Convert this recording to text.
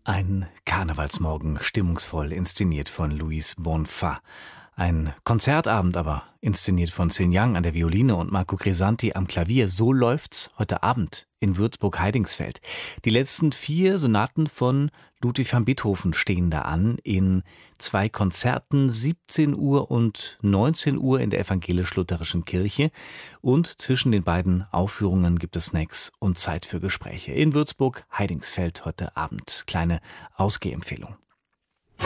Ein Karnevalsmorgen, stimmungsvoll inszeniert von Luis Bonfá. Ein Konzertabend aber, inszeniert von Xin Yang an der Violine und Marco Grisanti am Klavier. So läuft's heute Abend in Würzburg-Heidingsfeld. Die letzten 4 Sonaten von Ludwig van Beethoven stehen da an, in 2 Konzerten, 17 Uhr und 19 Uhr in der Evangelisch-Lutherischen Kirche. Und zwischen den beiden Aufführungen gibt es Snacks und Zeit für Gespräche. In Würzburg-Heidingsfeld heute Abend. Kleine Ausgehempfehlung.